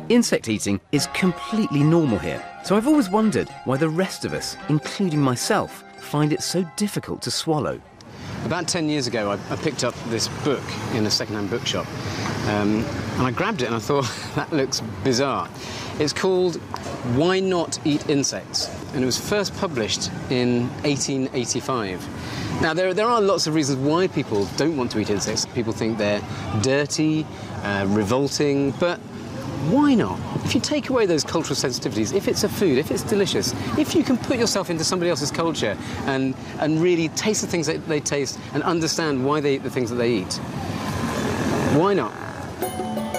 Insect eating is completely normal here, so I've always wondered why the rest of us, including myself, find it so difficult to swallow. About 10 years ago, I picked up this book in a second-hand bookshop, and I grabbed it and I thought, that looks bizarre. It's called Why Not Eat Insects? And it was first published in 1885. Now, there are lots of reasons why people don't want to eat insects. People think they're dirty, revolting, but why not? If you take away those cultural sensitivities, if it's a food, if it's delicious, if you can put yourself into somebody else's culture and really taste the things that they taste and understand why they eat the things that they eat, why not?